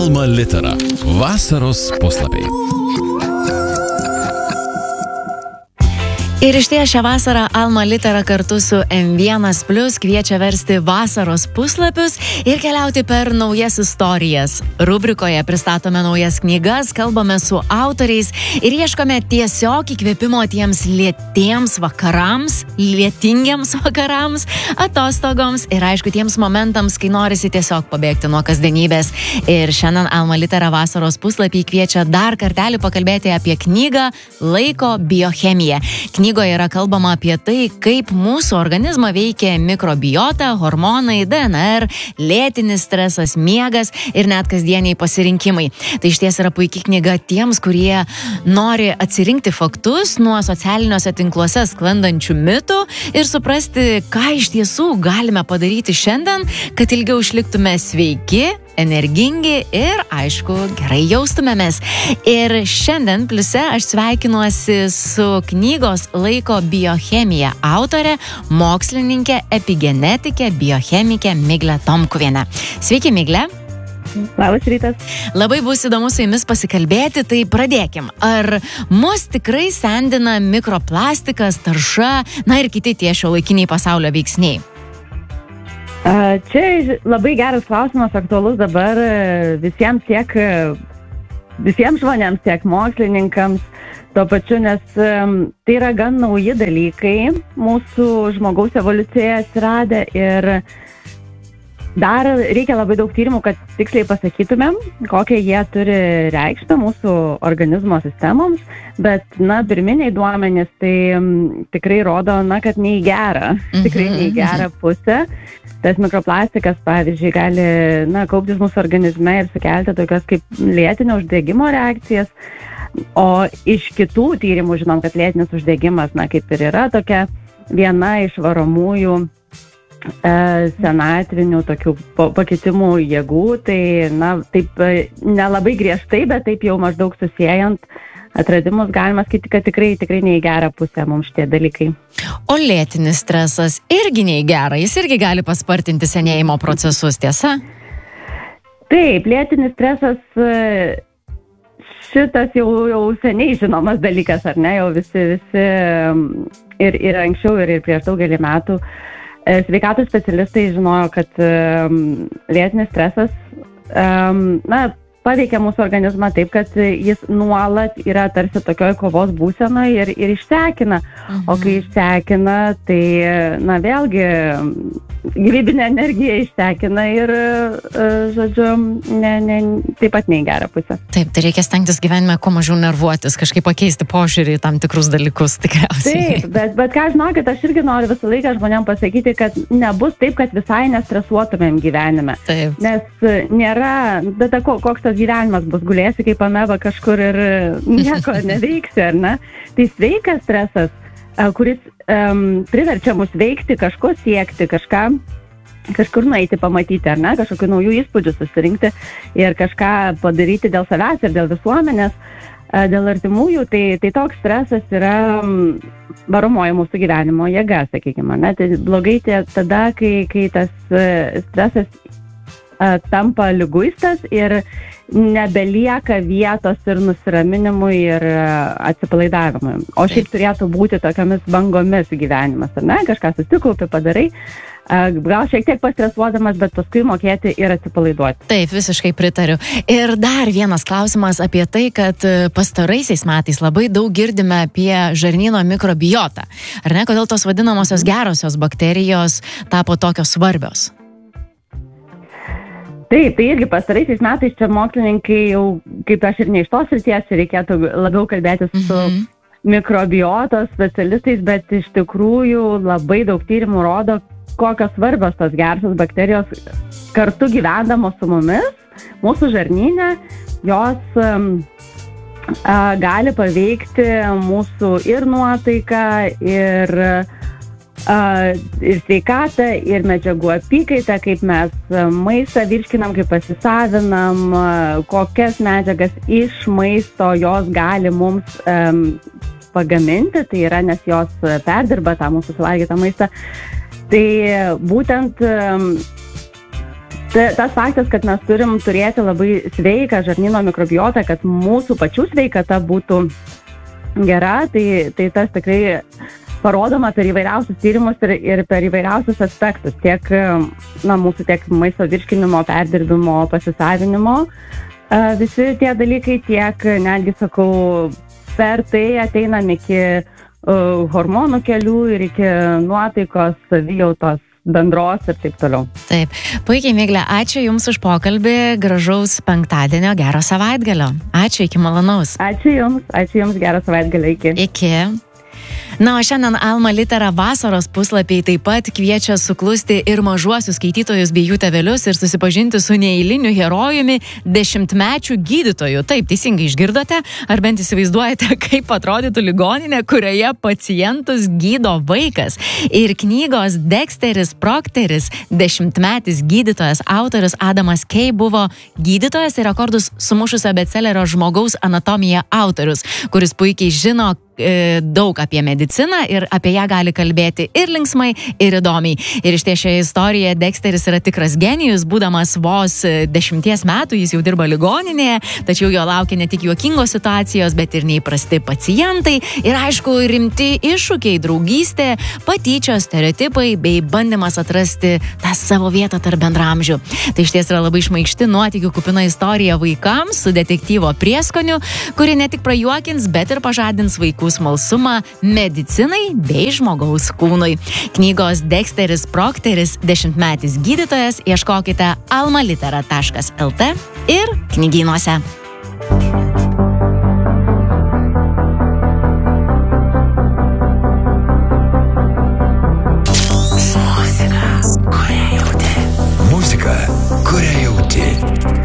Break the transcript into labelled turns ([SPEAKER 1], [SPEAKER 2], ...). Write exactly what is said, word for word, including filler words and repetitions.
[SPEAKER 1] Alma Litera. Vasaros puslapiai.
[SPEAKER 2] Ir iš ties šią vasarą Alma Litera kartu su M vienas Plus kviečia versti vasaros puslapius ir keliauti per naujas istorijas. Rubrikoje pristatome naujas knygas, kalbame su autoriais ir ieškome tiesiog įkvėpimo tiems lietiems vakarams, lietingiems vakarams, atostogoms ir aišku tiems momentams, kai norisi tiesiog pabėgti nuo kasdienybės. Ir šiandien Alma Litera vasaros puslapį kviečia dar kartelį pakalbėti apie knygą Laiko biochemija. Knygoje yra kalbama apie tai, kaip mūsų organizmą veikia mikrobiota, hormonai, D N R, lėtinis stresas, miegas ir net kasdieniai pasirinkimai. Tai iš ties yra puikia knyga tiems, kurie nori atsirinkti faktus nuo socialiniuose tinkluose sklandančių mitų ir suprasti, ką iš tiesų galime padaryti šiandien, kad ilgiau išliktume sveiki, energingi ir, aišku, gerai jaustumėmės. Ir šiandien Pliuse aš sveikinuosi su knygos Laiko biochemija autore, mokslininkė, epigenetikė, biochemikė Miglė Tomkuvienė. Sveiki, Miglė.
[SPEAKER 3] Labas rytas.
[SPEAKER 2] Labai bus įdomu su jumis pasikalbėti, tai pradėkim. Ar mus tikrai sendina mikroplastikas, tarša, na ir kiti tie šiuolaikiniai pasaulio veiksniai?
[SPEAKER 3] Čia labai geras klausimas, aktualus dabar visiems tiek, visiems žmonėms, tiek mokslininkams, tuo pačiu, nes tai yra gan nauji dalykai mūsų žmogaus evoliucijoje atsiradę ir dar reikia labai daug tyrimų, kad tiksliai pasakytumėm, kokią jie turi reikšmę mūsų organizmo sistemoms, bet, na, pirminiai duomenys tai m, tikrai rodo, na, kad ne į gerą, mm-hmm. tikrai ne į gerą pusę. Tas mikroplastikas, pavyzdžiui, gali, na, kauptis mūsų organizme ir sukelti tokias kaip lėtinio uždegimo reakcijas, o iš kitų tyrimų žinom, kad lėtinis uždegimas, na, kaip ir yra tokia viena iš varomųjų senatrinių tokių pakitimų jėgų, tai, na, taip nelabai griežtai, bet taip jau maždaug susijęjant atradimus galima sakyti, kad tikrai, tikrai ne į gerą pusę mums šitie dalykai.
[SPEAKER 2] O lėtinis stresas irgi ne į gerą, jis irgi gali paspartinti senėjimo procesus, tiesa?
[SPEAKER 3] Taip, lėtinis stresas, šitas jau, jau seniai žinomas dalykas, ar ne, jau visi, visi ir, ir anksčiau, ir, ir prieš daugelį metų sveikatos specialistai žinojo, kad um, lėtinis stresas um, na, paveikia mūsų organizmą taip, kad jis nuolat yra tarsi tokioj kovos būsenoje ir, ir išsekina. Mhm. O kai išsekina, tai, na, vėlgi gyvybinė energija išsekina ir, žodžiu, ne, ne, taip pat ne į gerą pusę.
[SPEAKER 2] Taip, tai reikia stengtis gyvenime kuo mažiau nervuotis, kažkaip pakeisti požiūrį į tam tikrus dalykus, tikriausiai.
[SPEAKER 3] Taip, bet, bet ką žinokit, aš irgi noriu visą laiką žmonėm pasakyti, kad nebus taip, kad visai nestresuotumėm gyvenime.
[SPEAKER 2] Taip.
[SPEAKER 3] Nes nėra, bet koks tas gyvenimas bus, gulėsi kaip ameba kažkur ir nieko neveiksi, ar ne? Tai sveikas stresas, kuris um, priverčia mus veikti, kažko siekti, kažką, kažkur nueiti pamatyti, ar ne? Kažkokių naujų įspūdžių susirinkti ir kažką padaryti dėl savęs ir dėl visuomenės, dėl artimųjų, tai, tai toks stresas yra varomoji mūsų gyvenimo jėga, sakykime, ne? Tai blogai tie tada, kai, kai tas stresas tampa liguistas ir nebelieka vietos ir nusiraminimui ir atsipalaidavimui. O šiaip turėtų būti tokiamis bangomis gyvenimas, ar ne? Kažką susikaupi, padarai, gal šiek tiek pastresuodamas, bet paskui mokėti ir atsipalaiduoti.
[SPEAKER 2] Taip, visiškai pritariu. Ir dar vienas klausimas apie tai, kad pastaraisiais metais labai daug girdime apie žarnyno mikrobiotą. Ar ne? Kodėl tos vadinamosios gerosios bakterijos tapo tokios svarbios?
[SPEAKER 3] Taip, tai irgi pastaraisiais metais čia mokslininkai jau, kaip aš ir ne iš tos srities, reikėtų labiau kalbėti su mm-hmm. mikrobiotos specialistais, bet iš tikrųjų labai daug tyrimų rodo, kokios svarbios tos gerosios bakterijos kartu gyvendamos su mumis, mūsų žarnyne, jos um, a, gali paveikti mūsų ir nuotaiką, ir Uh, ir sveikatą, ir medžiagų apykaitą, kaip mes maistą virškinam, kaip pasisavinam, uh, kokias medžiagas iš maisto jos gali mums um, pagaminti, tai yra, nes jos perdirba tą mūsų suvalgytą maistą. Tai būtent um, tas faktas, kad mes turim turėti labai sveiką žarnyno mikrobiotą, kad mūsų pačių sveikata būtų gera, tai, tai tas tikrai parodoma per įvairiausius tyrimus ir, ir per įvairiausius aspektus, tiek na, mūsų tiek maisto virškinimo, perdirbimo, pasisavinimo, visi tie dalykai, tiek netgi, sakau, per tai ateinam iki uh, hormonų kelių ir iki nuotaikos, savijautos bendros ir taip toliau.
[SPEAKER 2] Taip. Puikiai, Miglė, ačiū Jums už pokalbį, gražaus penktadienio, gero savaitgalio. Ačiū, iki malonaus.
[SPEAKER 3] Ačiū Jums, ačiū Jums, gero savaitgalio, iki.
[SPEAKER 2] Iki. Na, o šiandien Alma Litera vasaros puslapiai taip pat kviečia suklusti ir mažuosius skaitytojus bei jų tėvelius ir susipažinti su neeiliniu herojumi dešimtmečių gydytojų. Taip, teisingai išgirdote, ar bent įsivaizduojate, kaip atrodytų ligoninė, kurioje pacientus gydo vaikas. Ir knygos Dexteris Procteris, dešimtmetis gydytojas, autorius Adamas Kay buvo gydytojas ir rekordus sumušusio bestsellerio Žmogaus anatomija autorius, kuris puikiai žino daug apie mediciną ir apie ją gali kalbėti ir linksmai, ir įdomiai. Ir iš ties šioje istorijoje Dexteris yra tikras genijus, būdamas vos dešimties metų, jis jau dirba ligoninėje, tačiau jo laukia ne tik juokingos situacijos, bet ir neįprasti pacientai ir aišku rimti iššūkiai, draugystė, patyčios, stereotipai bei bandymas atrasti tą savo vietą tarp bendramžių. Tai iš ties yra labai šmaikšti, nuotykių kupina istorija vaikams su detektyvo prieskoniu, kuri ne tik prajuokins, bet ir pažadins vaikų smalsumą medicinai bei žmogaus kūnui. Knygos Dexteris Procteris, dešimtmetis gydytojas, ieškokite almalitera taškas lt ir knygynuose.
[SPEAKER 1] Muzika, kurią jauti. Muzika, kurią jauti.